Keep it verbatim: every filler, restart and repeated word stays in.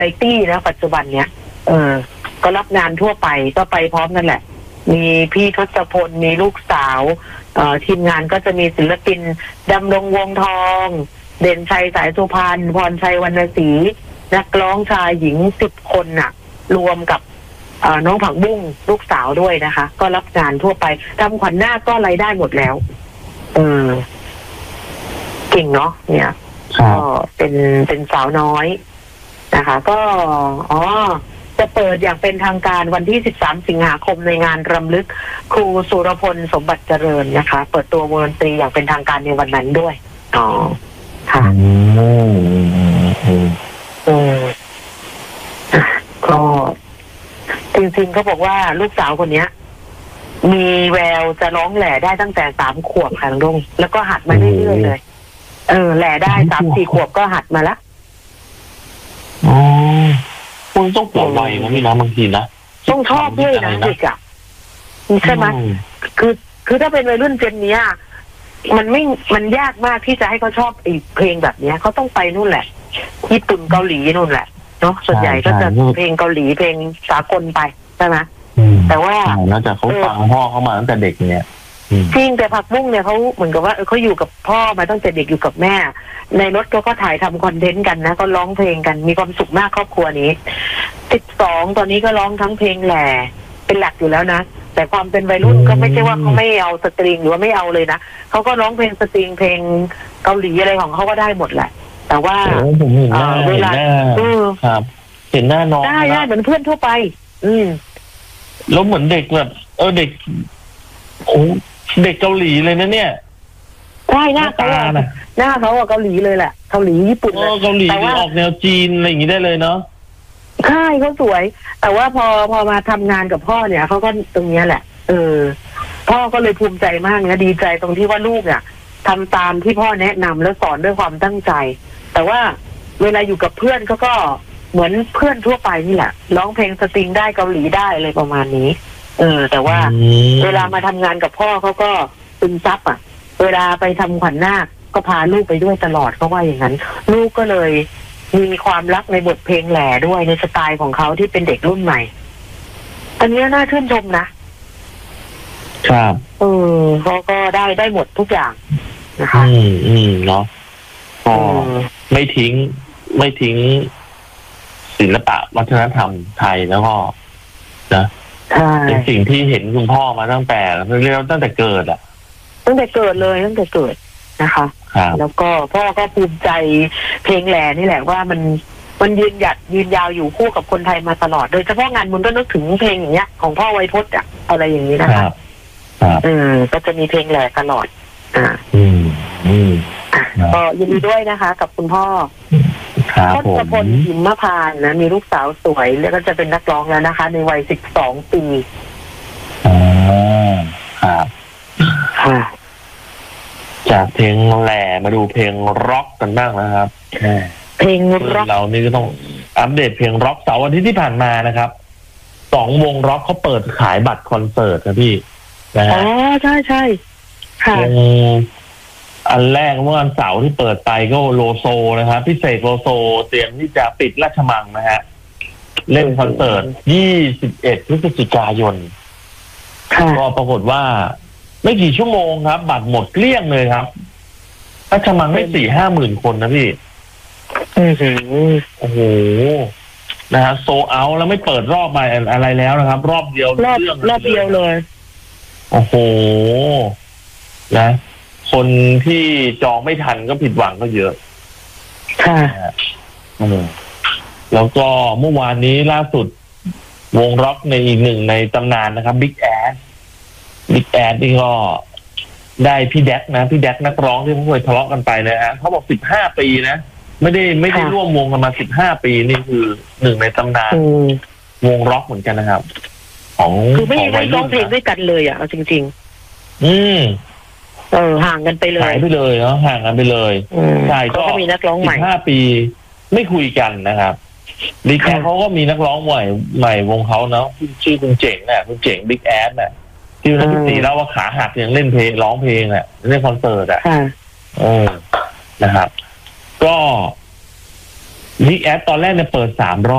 ไรตี้นะปัจจุบันเนี้ยเออก็รับงานทั่วไปก็ไปพร้อมกันแหละมีพี่ทศพลมีลูกสาวเอ่อทีมงานก็จะมีศิลปินดำรงวงทองเด่นชัยสายสุพรรณพรชัยวรรณศรีนักร้องชายหญิงสิบคนน่ะรวมกับน้องผักบุ้งลูกสาวด้วยนะคะก็รับงานทั่วไปทำขวัญนาคก็รายได้หมดแล้วเออเก่งเนาะเนี่ยก็เป็นเป็นสาวน้อยนะคะก็อ๋อจะเปิดอย่างเป็นทางการวันที่สิบสามสิงหาคมในงานรำลึกครูสุรพลสมบัติเจริญนะคะเปิดตัววงดนตรีอย่างเป็นทางการในวันนั้นด้วยอ๋อค่ะอืมอืมก็จริงๆเขาบอกว่าลูกสาวคนเนี้ยมีแววจะร้องแหล่ได้ตั้งแต่สามขวบค่ะลุงแล้วก็หัดมาเรื่อยๆเลยเออแหล่ได้สามสี่ขวบก็หัดมาละอ๋อคุณต้องปล่อยไวนะพี่นะบางทีนะต้องชอบด้วยนะเด็กอ่ะใช่ไหมคือคือถ้าเป็นวัยรุ่นเจนเนี้ยมันไม่มันยากมากที่จะให้เขาชอบอีกเพลงแบบเนี้ยเขาต้องไปนู่นแหละญี่ปุ่นเกาหลีนู่นแหละเนาะส่วนใหญ่ก็จะเพลงเกาหลีเพลงสากลไปใช่ไหมแต่ว่านอกจากเขาฟังพ่อเขามาตั้งแต่เด็กเนี่ยจริงแต่ผักบุ้งเนี่ยเขาเหมือนกับว่าเขาอยู่กับพ่อมาตั้งแต่เด็กอยู่กับแม่ในรถเขาก็ถ่ายทำคอนเทนต์กันนะก็ร้องเพลงกันมีความสุขมากครอบครัวนี้สิบสองตอนนี้ก็ร้องทั้งเพลงแหล่เป็นหลักอยู่แล้วนะแต่ความเป็นวัยรุ่นก็ไม่ใช่ว่าเขาไม่เอาสตริงหรือว่าไม่เอาเลยนะเขาก็ร้องเพลงสตริงเพลงเกาหลีอะไรของเขาก็ได้หมดแหละแต่ว่าเวลาครับเห็นหน้าน้องได้ได้เหมือนเพื่อนทั่วไปอืมแล้วเหมือนเด็กแบบเออเด็กโอ้เด็กเกาหลีเลยนะเนี่ยใช่หน้าเขาหน้าเขาอะเกาหลีเลยแหละเกาหลีญี่ปุ่นเกาหลีออกแนวจีนอะไรอย่างนี้ได้เลยเนาะใช่เขาสวยแต่ว่าพอพอมาทำงานกับพ่อเนี่ยเขาก็ตรงนี้แหละเออพ่อก็เลยภูมิใจมากนะดีใจตรงที่ว่าลูกเนี่ยทำตามที่พ่อแนะนำแล้วสอนด้วยความตั้งใจแต่ว่าเวลาอยู่กับเพื่อนเขาก็เหมือนเพื่อนทั่วไปนี่แหละร้องเพลงสตริงได้เกาหลีได้อะไรประมาณนี้เออแต่ว่าเวลามาทำงานกับพ่อเขาก็ซึมซับอ่ะเวลาไปทำขวัญนาคก็พาลูกไปด้วยตลอดเขาว่าอย่างนั้นลูกก็เลยมีความรักในบทเพลงแหล่ด้วยในสไตล์ของเขาที่เป็นเด็กรุ่นใหม่อันนี้น่าชื่นชมนะครับเออเขาก็ได้ได้หมดทุกอย่างนะคะอืมอืมเนาะก็ไม่ทิ้งไม่ทิ้งศิลปะวัฒนธรรมไทยแล้วก็นะเป็นสิ่งที่เห็นคุณพ่อมาตั้งแต่เรียกตั้งแต่เกิดอ่ะตั้งแต่เกิดเลยตั้งแต่เกิดนะคะแล้วก็พ่อก็ภูมิใจเพลงแหล่นี่แหละว่ามันมันยืนหยัดยืนยาวอยู่คู่กับคนไทยมาตลอดโดยเฉพาะงานบุญก็นึกถึงเพลงอย่างเงี้ยของพ่อไวยพจน์อะอะไรอย่างนี้นะคะเออก็จะมีเพลงแหล่ตลอดอ่าอืมอืมก็ยินดีด้วยนะคะกับคุณพ่อทศพลหิมพานต์นะมีลูกสาวสวยแล้วก็จะเป็นนักร้องแล้วนะคะในวัยสิบสองปีอ๋อครับค่ะจากเพลงแหล่มาดูเพลงร็อกกันบ้างนะครับเพลงร็อกเรานี่ก็ต้องอัปเดตเพลงร็อกเสาร์อาทิตย์ที่ผ่านมานะครับสองวงร็อกเขาเปิดขายบัตรคอนเสิร์ตนะพี่นะฮะอ๋อใช่ใช่ค่ะอันแรกเมื่อวันเสาร์ที่เปิดไปก็โลโซนะครับพี่เสกโลโซเตรียมที่จะปิดราชมังนะฮะเล่นคอนเสิร์ตยี่สิบเอ็ดพฤศจิกายนก็ปรากฏว่าไม่กี่ชั่วโมงครับบัตรหมดเกลี้ยงเลยครับราชมังได้สี่ห้าหมื่นคนนะพี่โอ้โหนะฮะโซเอาแล้วไม่เปิดรอบใหม่อะไรแล้วนะครับรอบเดียวรอบรอบเดียวเลยโอ้โหนะคนที่จองไม่ทันก็ผิดหวังก็เยอะค่ะแล้วก็เมื่อวานนี้ล่าสุดวงร็อกในอีกหนึ่งในตำนานนะครับ Big Ass Big Ass นี่ก็ได้พี่แดกนะพี่แดกนักร้องที่เขาเคยทะเลาะกันไปนะฮะเขาบอกสิบห้าปีนะไม่ได้ไม่ได้ร่วมวงกันมาสิบห้าปีนี่คือหนึ่งในตำนานวงร็อกเหมือนกันนะครับของคือไม่ได้ร้องเพลงด้วยกันเลยอ่ะเอาจริงๆอืมเออห่างกันไปเลยหายไปเลยเนาะห่างกันไปเลยใช่ก็มีนักร้องใหม่สิบห้าปีไม่คุยกันนะครับบิ๊กแอสเขาก็มีนักร้องใหม่ใหม่วงเขาเนาะชื่อคุณเจ๋งน่ะคุณเจ๋งบิ๊กแอสน่ะที่นักดนตรีเล่าว่าขาหักยังเล่นเพลงร้องเพลงอ่ะเล่นคอนเสิร์ตอ่ะเออนะครับก็บิ๊กแอสตอนแรกเนี่ยเปิดสามรอบ